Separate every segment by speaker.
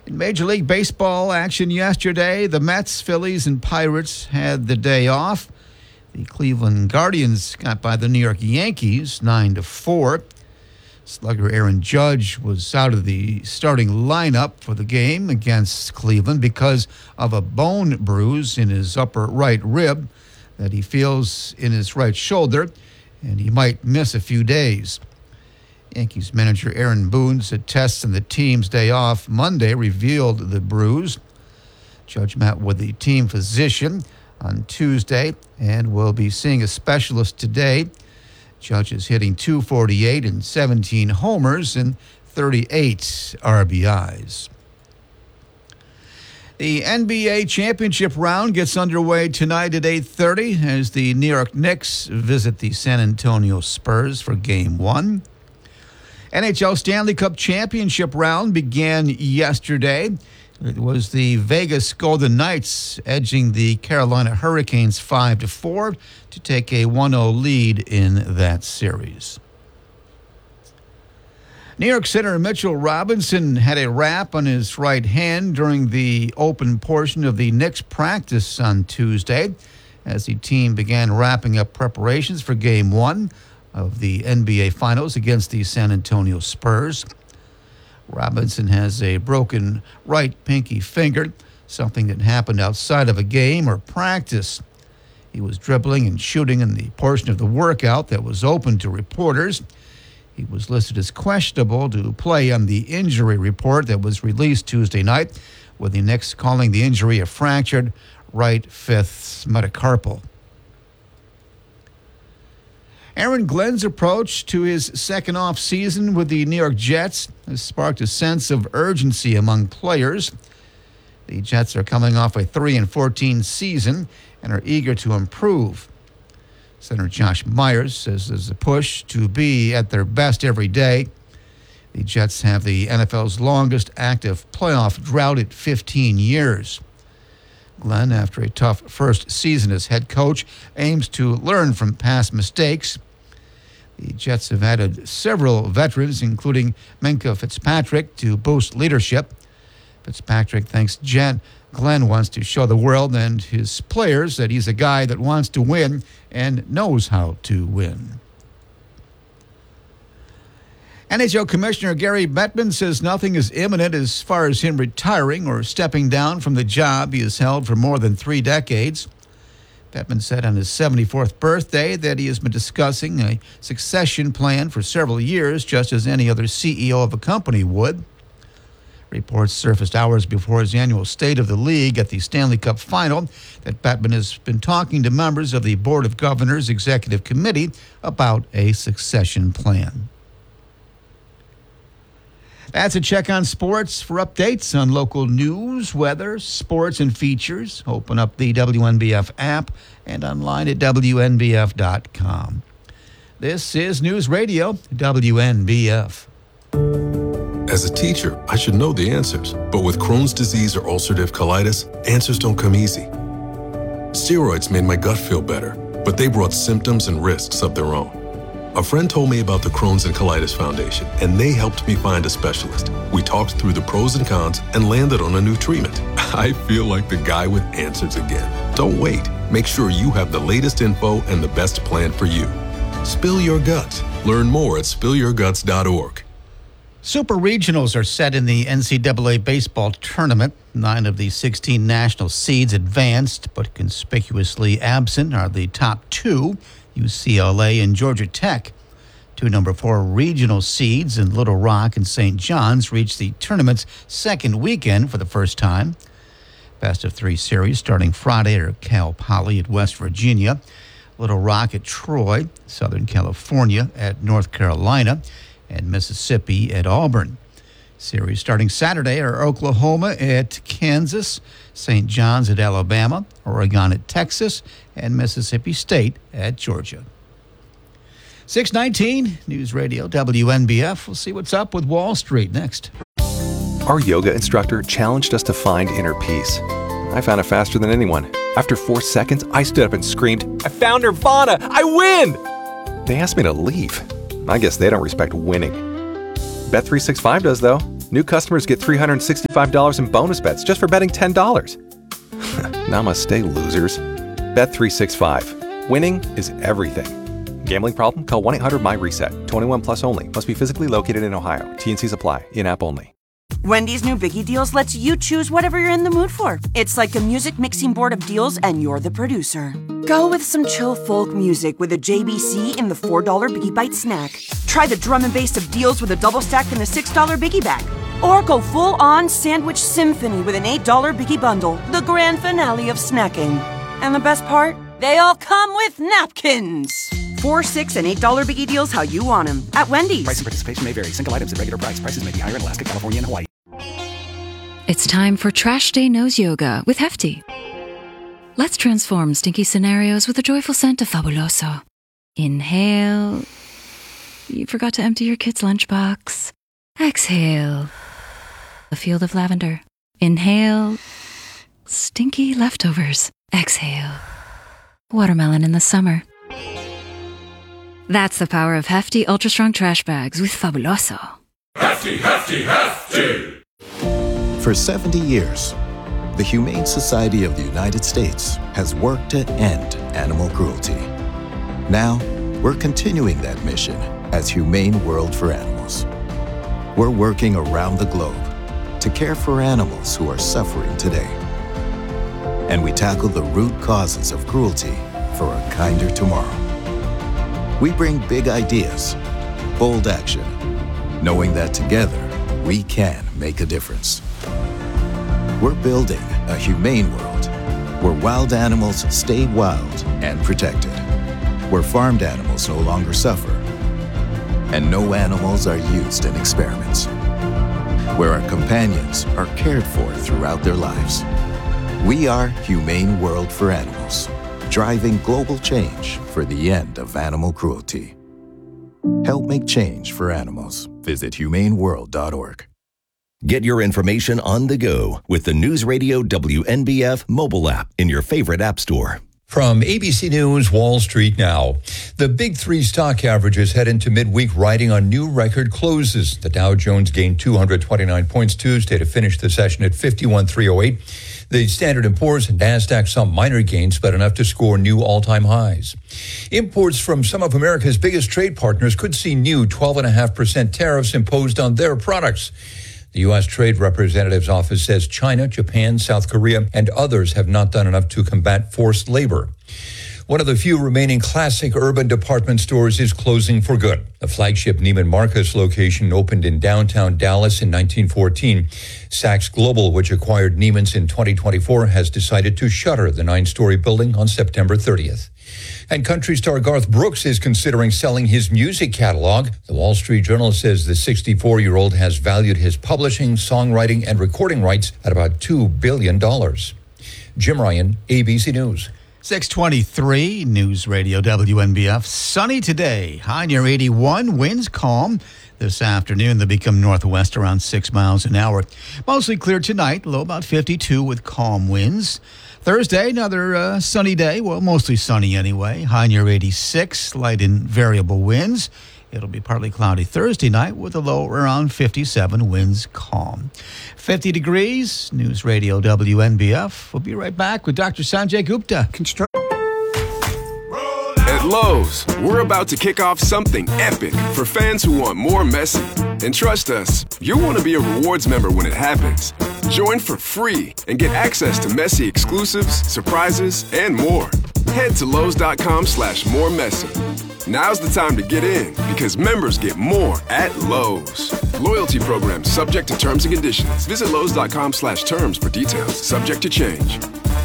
Speaker 1: In Major League Baseball action yesterday, the Mets, Phillies, and Pirates had the day off. The Cleveland Guardians got by the New York Yankees 9-4. Slugger Aaron Judge was out of the starting lineup for the game against Cleveland because of a bone bruise in his upper right rib that he feels in his right shoulder, and he might miss a few days. Yankees manager Aaron Boone said tests on the team's day off Monday revealed the bruise. Judge met with the team physician on Tuesday and will be seeing a specialist today. Judge is hitting .248 and 17 homers and 38 RBIs. The NBA championship round gets underway tonight at 8:30 as the New York Knicks visit the San Antonio Spurs for Game 1. NHL Stanley Cup championship round began yesterday. It was the Vegas Golden Knights edging the Carolina Hurricanes 5-4 to take a 1-0 lead in that series. New York center Mitchell Robinson had a wrap on his right hand during the open portion of the Knicks practice on Tuesday as the team began wrapping up preparations for Game 1 of the NBA Finals against the San Antonio Spurs. Robinson has a broken right pinky finger, something that happened outside of a game or practice. He was dribbling and shooting in the portion of the workout that was open to reporters. He was listed as questionable to play on the injury report that was released Tuesday night, with the Knicks calling the injury a fractured right fifth metacarpal. Aaron Glenn's approach to his second off season with the New York Jets has sparked a sense of urgency among players. The Jets are coming off a 3-14 season and are eager to improve. Center Josh Myers says there's a push to be at their best every day. The Jets have the NFL's longest active playoff drought at 15 years. Glenn, after a tough first season as head coach, aims to learn from past mistakes. The Jets have added several veterans, including Minkah Fitzpatrick, to boost leadership. Fitzpatrick thinks Glenn wants to show the world and his players that he's a guy that wants to win and knows how to win. NHL Commissioner Gary Bettman says nothing is imminent as far as him retiring or stepping down from the job he has held for more than 3 decades. Bettman said on his 74th birthday that he has been discussing a succession plan for several years, just as any other CEO of a company would. Reports surfaced hours before his annual State of the League at the Stanley Cup Final that Bettman has been talking to members of the Board of Governors Executive Committee about a succession plan. That's a check on sports. For updates on local news, weather, sports, and features, open up the WNBF app and online at WNBF.com. This is News Radio, WNBF.
Speaker 2: As a teacher, I should know the answers. But with Crohn's disease or ulcerative colitis, answers don't come easy. Steroids made my gut feel better, but they brought symptoms and risks of their own. A friend told me about the Crohn's and Colitis Foundation, and they helped me find a specialist. We talked through the pros and cons and landed on a new treatment. I feel like the guy with answers again. Don't wait. Make sure you have the latest info and the best plan for you. Spill your guts. Learn more at spillyourguts.org.
Speaker 1: Super regionals are set in the NCAA baseball tournament. 9 of the 16 national seeds advanced, but conspicuously absent are the top 2, UCLA and Georgia Tech. 2 number 4 regional seeds in Little Rock and St. John's reached the tournament's second weekend for the first time. Best of 3 series starting Friday at Cal Poly at West Virginia, Little Rock at Troy, Southern California at North Carolina, and Mississippi at Auburn. Series starting Saturday are Oklahoma at Kansas, St. John's at Alabama, Oregon at Texas, and Mississippi State at Georgia. 6:19, News Radio, WNBF. We'll see what's up with Wall Street next.
Speaker 3: Our yoga instructor challenged us to find inner peace. I found it faster than anyone. After 4 seconds, I stood up and screamed, "I found Nirvana! I win!" They asked me to leave. I guess they don't respect winning. Bet365 does, though. New customers get $365 in bonus bets just for betting $10. Namaste, losers. Bet365. Winning is everything. Gambling problem? Call 1-800-MY-RESET. 21 plus only. Must be physically located in Ohio. T&Cs apply. In-app only.
Speaker 4: Wendy's new Biggie Deals lets you choose whatever you're in the mood for. It's like a music mixing board of deals, and you're the producer. Go with some chill folk music with a JBC in the $4 Biggie Bite snack. Try the drum and bass of deals with a double stack in the $6 Biggie Bag. Or go full-on sandwich symphony with an $8 Biggie Bundle, the grand finale of snacking. And the best part? They all come with napkins. $4, $6, and $8 Biggie Deals how you want them at Wendy's.
Speaker 5: Price and participation may vary. Single items at regular price. Prices may be higher in Alaska, California, and Hawaii.
Speaker 6: It's time for Trash Day Nose Yoga with Hefty. Let's transform stinky scenarios with a joyful scent of Fabuloso. Inhale. You forgot to empty your kid's lunchbox. Exhale. A field of lavender. Inhale. Stinky leftovers. Exhale. Watermelon in the summer. That's the power of Hefty Ultra Strong Trash Bags with Fabuloso.
Speaker 7: Hefty, Hefty, Hefty!
Speaker 8: For 70 years, the Humane Society of the United States has worked to end animal cruelty. Now, we're continuing that mission as Humane World for Animals. We're working around the globe to care for animals who are suffering today. And we tackle the root causes of cruelty for a kinder tomorrow. We bring big ideas, bold action, knowing that together we can make a difference. We're building a humane world where wild animals stay wild and protected, where farmed animals no longer suffer, and no animals are used in experiments, where our companions are cared for throughout their lives. We are Humane World for Animals, driving global change for the end of animal cruelty. Help make change for animals. Visit humaneworld.org.
Speaker 9: Get your information on the go with the News Radio WNBF mobile app in your favorite app store.
Speaker 10: From ABC News, Wall Street now. The big three stock averages head into midweek riding on new record closes. The Dow Jones gained 229 points Tuesday to finish the session at 51,308. The Standard & Poor's and NASDAQ saw minor gains, but enough to score new all-time highs. Imports from some of America's biggest trade partners could see new 12.5% tariffs imposed on their products. The U.S. Trade Representative's office says China, Japan, South Korea, and others have not done enough to combat forced labor. One of the few remaining classic urban department stores is closing for good. The flagship Neiman Marcus location opened in downtown Dallas in 1914. Saks Global, which acquired Neiman's in 2024, has decided to shutter the 9-story building on September 30th. And country star Garth Brooks is considering selling his music catalog. The Wall Street Journal says the 64-year-old has valued his publishing, songwriting, and recording rights at about $2 billion. Jim Ryan, ABC News.
Speaker 1: 6:23, News Radio WNBF. Sunny today, high near 81, winds calm. This afternoon, they become northwest around 6 miles an hour. Mostly clear tonight, low about 52 with calm winds. Thursday, another sunny day. Well, mostly sunny anyway. High near 86, light and variable winds. It'll be partly cloudy Thursday night with a low around 57, winds calm. 50 degrees, News Radio WNBF. We'll be right back with Dr. Sanjay Gupta.
Speaker 11: At Lowe's, we're about to kick off something epic for fans who want more Messi. And trust us, you'll want to be a rewards member when it happens. Join for free and get access to Messi exclusives, surprises, and more. Head to Lowe's.com/moremessy. Now's the time to get in because members get more at Lowe's. Loyalty program subject to terms and conditions. Visit Lowe's.com/terms for details. Subject to change.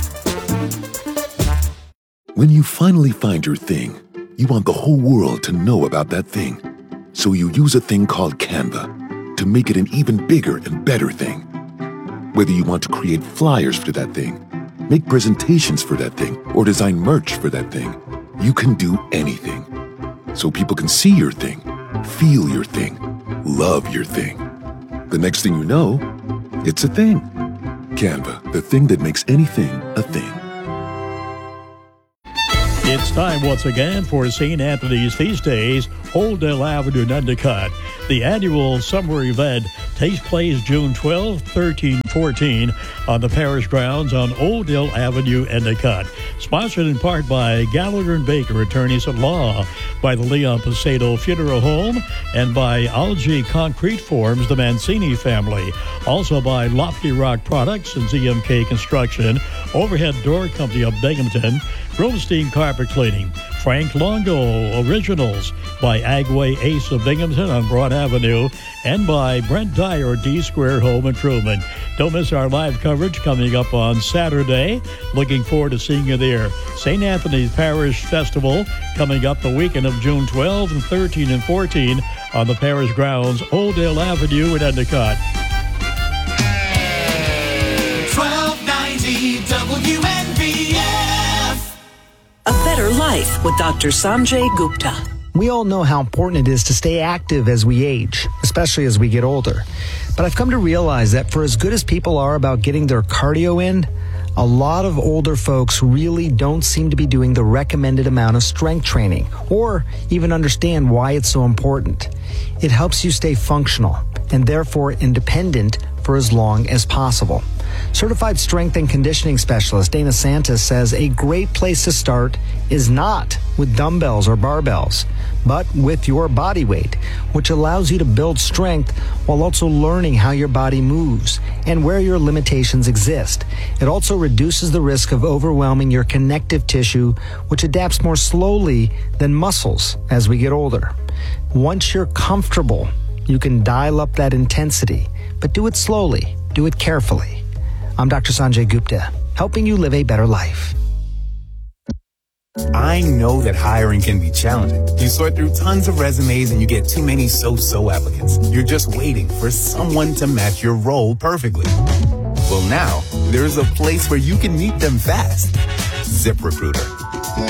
Speaker 12: When you finally find your thing, you want the whole world to know about that thing. So you use a thing called Canva to make it an even bigger and better thing. Whether you want to create flyers for that thing, make presentations for that thing, or design merch for that thing, you can do anything. So people can see your thing, feel your thing, love your thing. The next thing you know, it's a thing. Canva, the thing that makes anything a thing.
Speaker 13: It's time once again for St. Anthony's Feast Days, Holdell Avenue in Endicott. The annual summer event Takes place June 12, 13, 14 on the parish grounds on Old Dill Avenue, Endicott. Sponsored in part by Gallagher & Baker, attorneys at law, by the Leon Pasado Funeral Home, and by Algae Concrete Forms, the Mancini family. Also by Lofty Rock Products and ZMK Construction, Overhead Door Company of Binghamton, Gromstein Carpet Cleaning, Frank Longo Originals, by Agway Ace of Binghamton on Broad Avenue, and by Brent Dyer D Square Home Improvement. Don't miss our live coverage coming up on Saturday. Looking forward to seeing you there. St. Anthony's Parish Festival coming up the weekend of June 12 and 13 and 14 on the parish grounds, Old Dale Avenue in Endicott.
Speaker 14: 1290 WNBF.
Speaker 15: A Better Life with Dr. Sanjay Gupta.
Speaker 16: We all know how important it is to stay active as we age, especially as we get older. But I've come to realize that for as good as people are about getting their cardio in, a lot of older folks really don't seem to be doing the recommended amount of strength training or even understand why it's so important. It helps you stay functional and therefore independent for as long as possible. Certified strength and conditioning specialist Dana Santos says a great place to start is not with dumbbells or barbells, but with your body weight, which allows you to build strength while also learning how your body moves and where your limitations exist. It also reduces the risk of overwhelming your connective tissue, which adapts more slowly than muscles as we get older. Once you're comfortable, you can dial up that intensity, but do it slowly, do it carefully. I'm Dr. Sanjay Gupta, helping you live a better life.
Speaker 17: I know that hiring can be challenging. You sort through tons of resumes and you get too many so-so applicants. You're just waiting for someone to match your role perfectly. Well, now there's a place where you can meet them fast. ZipRecruiter.